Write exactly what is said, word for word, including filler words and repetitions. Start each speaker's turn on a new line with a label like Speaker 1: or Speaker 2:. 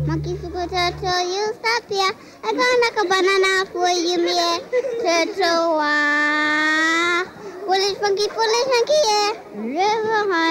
Speaker 1: Monkey super turtle, you stop here. I'm gonna knock a banana for you, me. Turtle, ah. Foolish monkey, foolish monkey, yeah. River